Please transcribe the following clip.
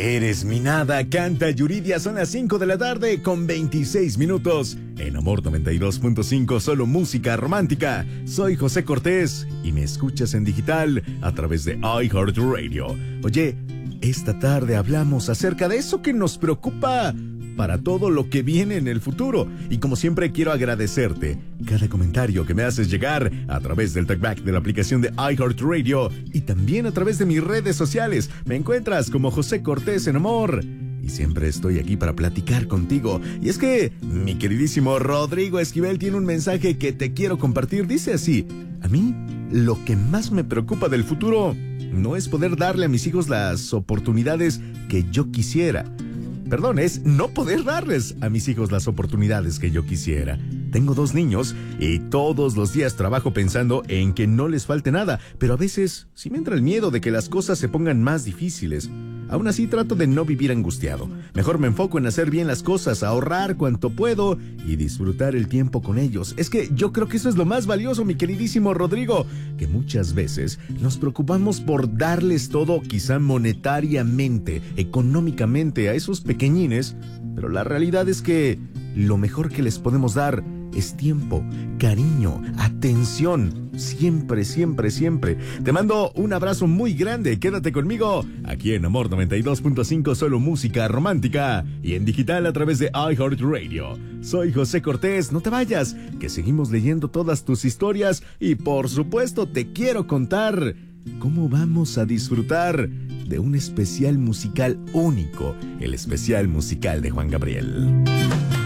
Eres mi nada, canta Yuridia, son las 5 de la tarde con 26 minutos. En Amor 92.5, solo música romántica. Soy José Cortés y me escuchas en digital a través de iHeartRadio. Oye, esta tarde hablamos acerca de eso que nos preocupa para todo lo que viene en el futuro. Y como siempre quiero agradecerte cada comentario que me haces llegar a través del talkback de la aplicación de iHeartRadio y también a través de mis redes sociales. Me encuentras como José Cortés en Amor. Y siempre estoy aquí para platicar contigo. Y es que mi queridísimo Rodrigo Esquivel tiene un mensaje que te quiero compartir. Dice así: a mí lo que más me preocupa del futuro no es poder darle a mis hijos las oportunidades que yo quisiera. Perdón, es no poder darles a mis hijos las oportunidades que yo quisiera. Tengo 2 niños y todos los días trabajo pensando en que no les falte nada, pero a veces sí me entra el miedo de que las cosas se pongan más difíciles. Aún así trato de no vivir angustiado. Mejor me enfoco en hacer bien las cosas, ahorrar cuanto puedo y disfrutar el tiempo con ellos. Es que yo creo que eso es lo más valioso, mi queridísimo Rodrigo, que muchas veces nos preocupamos por darles todo, quizá monetariamente, económicamente, a esos pequeñines, pero la realidad es que lo mejor que les podemos dar es tiempo, cariño, atención, siempre, siempre, siempre. Te mando un abrazo muy grande, quédate conmigo, aquí en Amor 92.5, solo música romántica, y en digital a través de iHeartRadio. Soy José Cortés, no te vayas, que seguimos leyendo todas tus historias, y por supuesto te quiero contar cómo vamos a disfrutar de un especial musical único, el especial musical de Juan Gabriel.